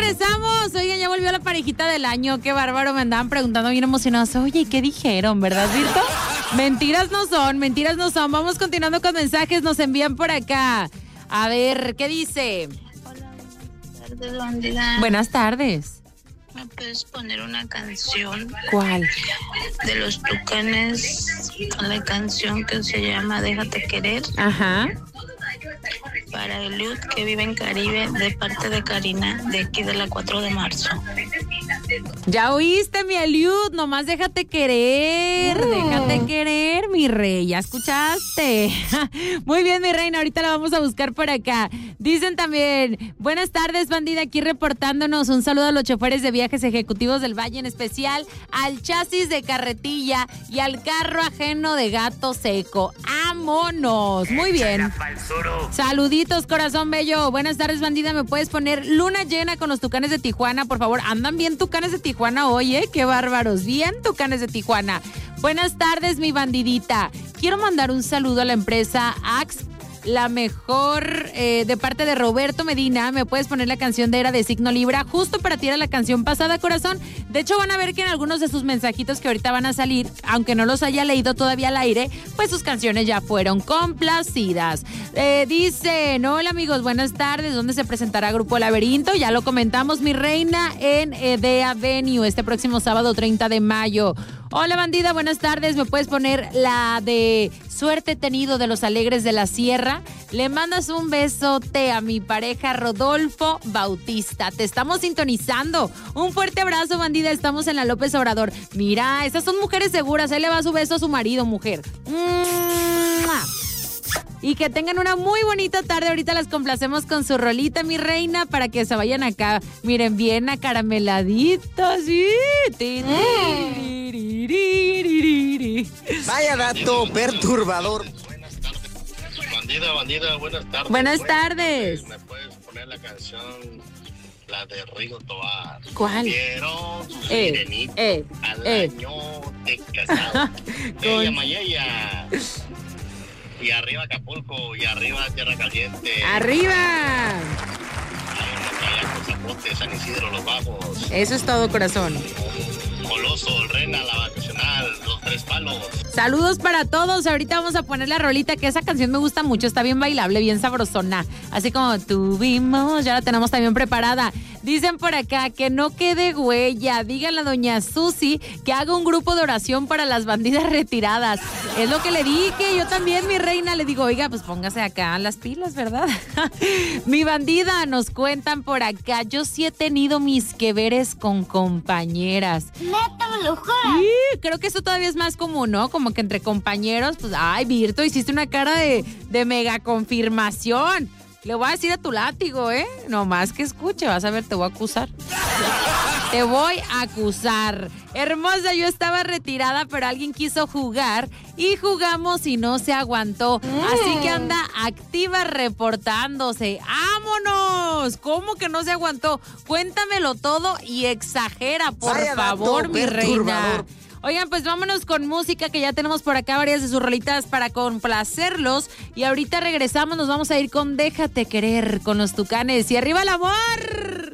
regresamos. Oigan, ya volvió la parejita del año. Qué bárbaro, me andaban preguntando bien emocionados. Oye, ¿qué dijeron, verdad, Virto? Mentiras no son, mentiras no son. Vamos continuando con mensajes, nos envían por acá. A ver, ¿qué dice? Hola, buenas tardes, bandida. Buenas tardes. ¿Me puedes poner una canción? ¿Cuál? De los Tucanes, con la canción que se llama Déjate Querer. Ajá. Para Eliud, que vive en Caribe, de parte de Karina, de aquí de la 4 de marzo. Ya oíste, mi Eliud, nomás déjate querer, déjate querer, mi rey, ya escuchaste. Muy bien, mi reina, ahorita la vamos a buscar por acá. Dicen también, buenas tardes, bandida, aquí reportándonos. Un saludo a los choferes de viajes ejecutivos del Valle, en especial al chasis de carretilla y al carro ajeno de gato seco. ¡Vámonos! Muy bien. Saluditos, corazón bello. Buenas tardes, bandida. ¿Me puedes poner Luna Llena con los Tucanes de Tijuana, por favor? Andan bien Tucanes de Tijuana hoy, ¿eh? Qué bárbaros. Bien Tucanes de Tijuana. Buenas tardes, mi bandidita. Quiero mandar un saludo a la empresa Axe, la mejor, de parte de Roberto Medina. ¿Me puedes poner la canción de Era de Signo Libra? Justo para ti era la canción pasada, corazón. De hecho, van a ver que en algunos de sus mensajitos que ahorita van a salir, aunque no los haya leído todavía al aire, pues sus canciones ya fueron complacidas. Dicen, hola amigos, buenas tardes. ¿Dónde se presentará Grupo Laberinto? Ya lo comentamos, mi reina, en Edea Venue este próximo sábado 30 de mayo. Hola bandida, buenas tardes. ¿Me puedes poner la de Suerte he tenido de los Alegres de la Sierra? Le mandas un besote a mi pareja Rodolfo Bautista. Te estamos sintonizando. Un fuerte abrazo, bandida. Estamos en la López Obrador. Mira, esas son mujeres seguras. Ahí le va su beso a su marido, mujer. ¡Mua! Y que tengan una muy bonita tarde. Ahorita las complacemos con su rolita, mi reina, para que se vayan acá. Miren, bien acarameladitos. ¿Sí? Vaya dato perturbador. Buenas tardes. Bandida, buenas tardes. Buenas tardes. ¿Me puedes poner la canción, la de Rigo Tobar? ¿Cuál? Quiero su sirenito al año de casado. Ella Mayella. Y arriba Acapulco, y arriba Tierra Caliente. ¡Arriba! Ahí en la playa con Zapote, San Isidro, Los Bajos. Eso es todo, corazón. Coloso, el Rena, la vacacional, Los Tres Palos. Saludos para todos. Ahorita vamos a poner la rolita, que esa canción me gusta mucho. Está bien bailable, bien sabrosona. Así como tuvimos, ya la tenemos también preparada. Dicen por acá que no quede huella. Díganle a doña Susi que haga un grupo de oración para las bandidas retiradas. Es lo que le dije. Yo también, mi reina, le digo, oiga, pues póngase acá las pilas, ¿verdad? Mi bandida, nos cuentan por acá. Yo sí he tenido mis que veres con compañeras. ¡Neta, me lo juro! Sí, creo que eso todavía es más común, ¿no? Como que entre compañeros, pues, ay, Virto, hiciste una cara de mega confirmación. Le voy a decir a tu látigo, ¿eh? Nomás que escuche, vas a ver, te voy a acusar. Te voy a acusar. Hermosa, yo estaba retirada, pero alguien quiso jugar y jugamos y no se aguantó. Así que anda activa reportándose. ¡Vámonos! ¿Cómo que no se aguantó? Cuéntamelo todo y exagera, por Vaya favor, dato mi reina. perturbador. Oigan, pues vámonos con música, que ya tenemos por acá varias de sus rolitas para complacerlos. Y ahorita regresamos, nos vamos a ir con Déjate Querer con los Tucanes. ¡Y arriba el amor!